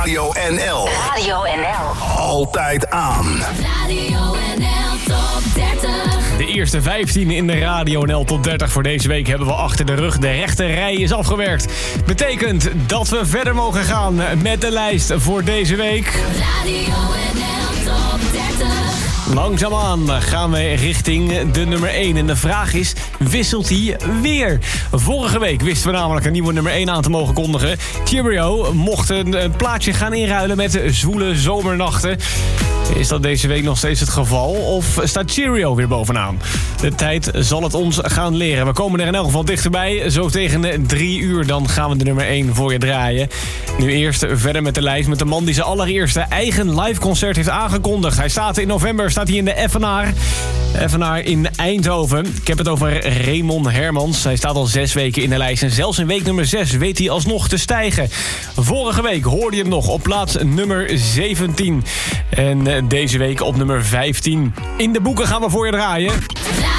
Radio NL. Radio NL. Altijd aan. Radio NL Top 30. De eerste 15 in de Radio NL Top 30 voor deze week hebben we achter de rug. De rechte rij is afgewerkt. Betekent dat we verder mogen gaan met de lijst voor deze week. Radio NL Top 30. Langzaamaan gaan we richting de nummer 1. En de vraag is, wisselt hij weer? Vorige week wisten we namelijk een nieuwe nummer 1 aan te mogen kondigen. Cheerio mocht een plaatje gaan inruilen met zwoele zomernachten. Is dat deze week nog steeds het geval? Of staat Cheerio weer bovenaan? De tijd zal het ons gaan leren. We komen er in elk geval dichterbij. Zo tegen 3 uur dan gaan we de nummer 1 voor je draaien. Nu eerst verder met de lijst met de man die zijn allereerste eigen live concert heeft aangekondigd. Hij staat in november, staat hij in de Effenaar in Eindhoven. Ik heb het over Raymond Hermans. Hij staat al 6 weken in de lijst. En zelfs in week nummer 6 weet hij alsnog te stijgen. Vorige week hoorde je hem nog op plaats nummer 17. En deze week op nummer 15. In de boeken gaan we voor je draaien.